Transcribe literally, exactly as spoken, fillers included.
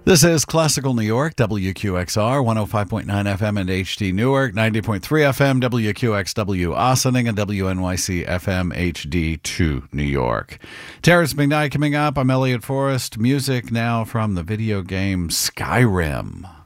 This is Classical New York, W Q X R, one oh five point nine F M and H D Newark, ninety point three F M, W Q X W Ossining, and W N Y C F M H D two New York. Terrence McKnight coming up. I'm Elliot Forrest. Music now from the video game Skyrim.